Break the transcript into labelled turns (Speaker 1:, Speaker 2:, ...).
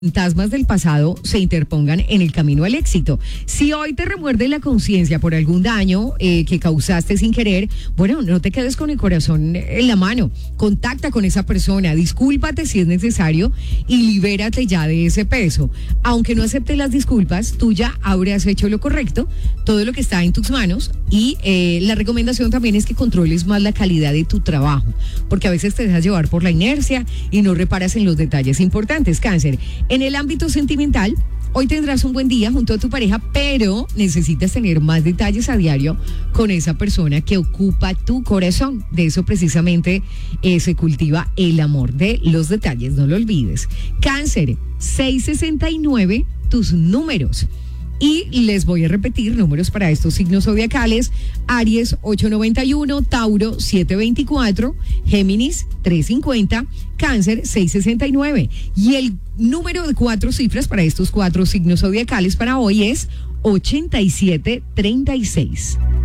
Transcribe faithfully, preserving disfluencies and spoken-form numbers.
Speaker 1: fantasmas del pasado se interpongan en el camino al éxito. Si hoy te remuerde la conciencia por algún daño eh, que causaste sin querer, bueno, no te quedes con el corazón en la mano. Contacta con esa persona, discúlpate si es necesario y libérate ya de ese peso. Aunque no aceptes las disculpas, tú ya habrás hecho lo correcto, todo lo que está en tus manos y eh, la recomendación también es que controles más la calidad de tu trabajo, porque a veces te dejas llevar por la inercia y no reparas en los detalles importantes. Cáncer. En el ámbito sentimental, hoy tendrás un buen día junto a tu pareja, pero necesitas tener más detalles a diario con esa persona que ocupa tu corazón. De eso precisamente eh, se cultiva el amor, de los detalles, no lo olvides. Cáncer, seiscientos sesenta y nueve, tus números. Y les voy a repetir números para estos signos zodiacales: Aries ochocientos noventa y uno, Tauro setecientos veinticuatro, Géminis trescientos cincuenta, Cáncer seiscientos sesenta y nueve. Y el número de cuatro cifras para estos cuatro signos zodiacales para hoy es ochenta y siete treinta y seis.